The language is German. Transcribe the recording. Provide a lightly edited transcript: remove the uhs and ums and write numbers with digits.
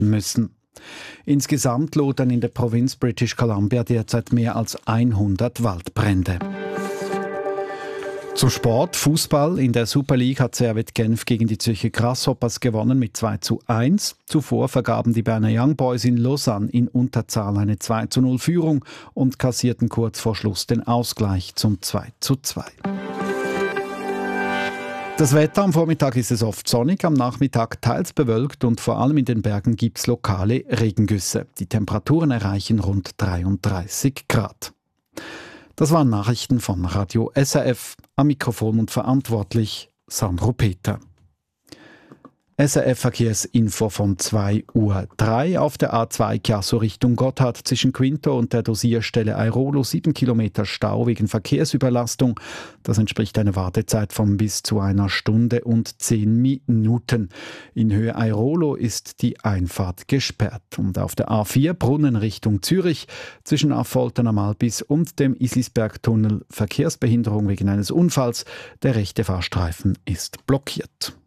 müssen. Insgesamt lodern in der Provinz British Columbia derzeit mehr als 100 Waldbrände. Zum Sport, Fußball. In der Super League hat Servette Genf gegen die Zürcher Grasshoppers gewonnen mit 2:1. Zuvor vergaben die Berner Young Boys in Lausanne in Unterzahl eine 2:0 Führung und kassierten kurz vor Schluss den Ausgleich zum 2:2. Das Wetter: am Vormittag ist es oft sonnig, am Nachmittag teils bewölkt und vor allem in den Bergen gibt es lokale Regengüsse. Die Temperaturen erreichen rund 33 Grad. Das waren Nachrichten von Radio SRF. Am Mikrofon und verantwortlich Sandro Peter. SRF-Verkehrsinfo von 2:03 Uhr. Auf der A2 Chiasso Richtung Gotthard zwischen Quinto und der Dosierstelle Airolo 7 Kilometer Stau wegen Verkehrsüberlastung. Das entspricht einer Wartezeit von bis zu 1 Stunde und 10 Minuten. In Höhe Airolo ist die Einfahrt gesperrt. Und auf der A4 Brunnen Richtung Zürich zwischen Affoltern am Albis und dem Islisbergtunnel Verkehrsbehinderung wegen eines Unfalls. Der rechte Fahrstreifen ist blockiert.